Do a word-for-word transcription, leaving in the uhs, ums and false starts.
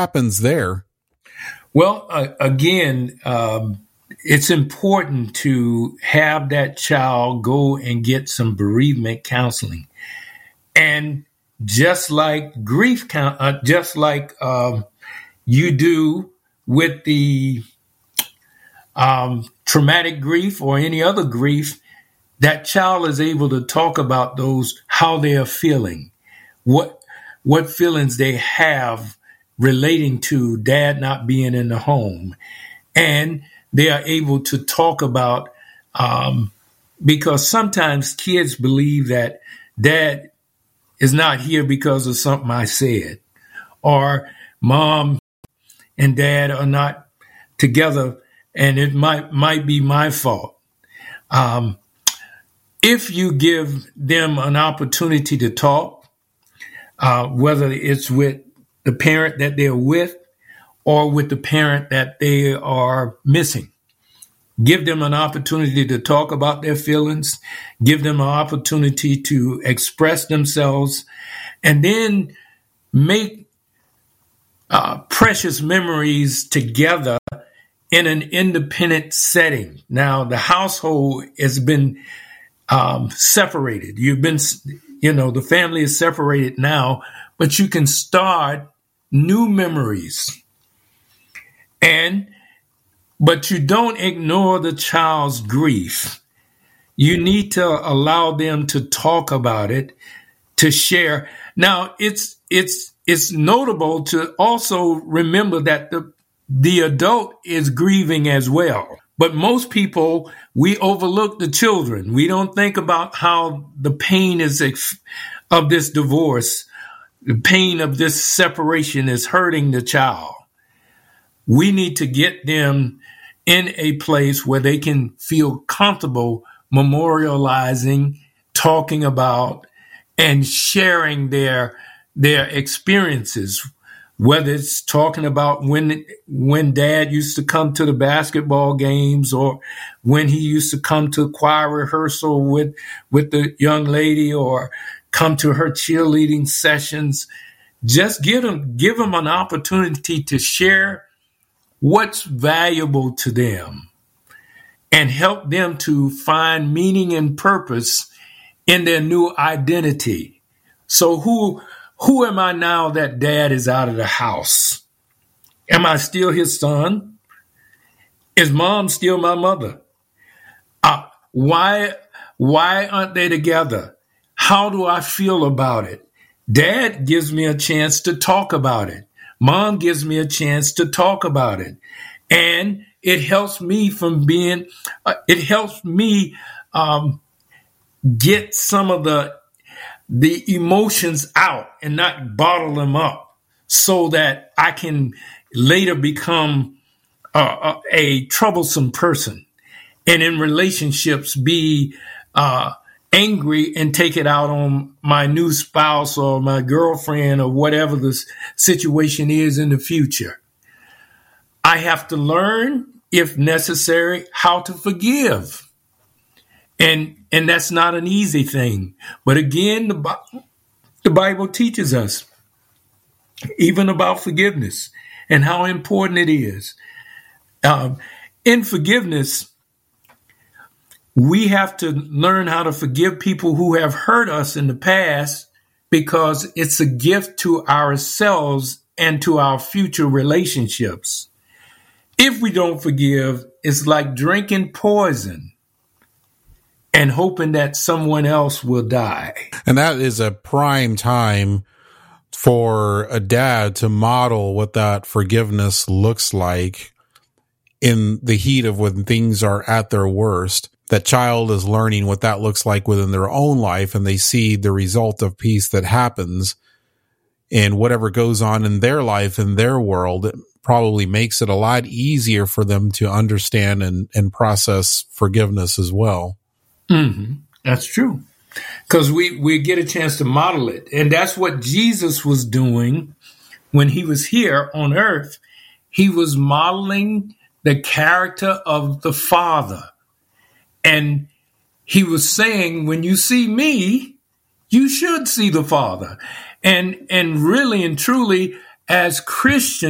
happens there? Well, uh, again, um, it's important to have that child go and get some bereavement counseling. And just like grief, uh, just like um, you do with the um, traumatic grief or any other grief, that child is able to talk about those, how they are feeling, what what feelings they have relating to dad not being in the home. And they are able to talk about, um, because sometimes kids believe that dad is not here because of something I said, or mom and dad are not together and it might might be my fault. Um, if you give them an opportunity to talk, uh, whether it's with the parent that they're with or with the parent that they are missing, give them an opportunity to talk about their feelings, give them an opportunity to express themselves, and then make uh, precious memories together in an independent setting. Now, the household has been um, separated. You've been, you know, the family is separated now, but you can start new memories. And, but you don't ignore the child's grief. You need to allow them to talk about it, to share. Now, it's, it's, it's notable to also remember that the, the adult is grieving as well. But most people, we overlook the children. We don't think about how the pain is ex- of this divorce, the pain of this separation is hurting the child. We need to get them in a place where they can feel comfortable memorializing, talking about, and sharing their their experiences, whether it's talking about when when dad used to come to the basketball games or when he used to come to choir rehearsal with with the young lady or come to her cheerleading sessions. Just give them give them an opportunity to share what's valuable to them and help them to find meaning and purpose in their new identity. So who who am I now that dad is out of the house? Am I still his son? Is mom still my mother? Uh, why why aren't they together? How do I feel about it? Dad gives me a chance to talk about it. Mom gives me a chance to talk about it. And it helps me from being, uh, it helps me um, get some of the the emotions out and not bottle them up so that I can later become uh, a, a troublesome person and in relationships be uh, angry and take it out on my new spouse or my girlfriend or whatever the situation is in the future. I have to learn, if necessary, how to forgive. And and that's not an easy thing. But again, the, the Bible teaches us even about forgiveness and how important it is. Um, in forgiveness, we have to learn how to forgive people who have hurt us in the past because it's a gift to ourselves and to our future relationships. If we don't forgive, it's like drinking poison and hoping that someone else will die. And that is a prime time for a dad to model what that forgiveness looks like in the heat of when things are at their worst. That child is learning what that looks like within their own life, and they see the result of peace that happens in whatever goes on in their life, in their world. It probably makes it a lot easier for them to understand and, and process forgiveness as well. Mm-hmm. That's true. Because we, we get a chance to model it. And that's what Jesus was doing when he was here on earth. He was modeling the character of the Father. And he was saying, when you see me, you should see the Father. And, and really and truly, as Christians,